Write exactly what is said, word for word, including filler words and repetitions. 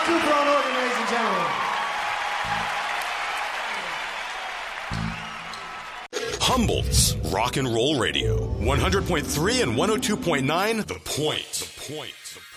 Cooper on organ, ladies and gentlemen. Humboldt's Rock and Roll Radio, one hundred point three and one oh two point nine, The Point. The Point. The Point.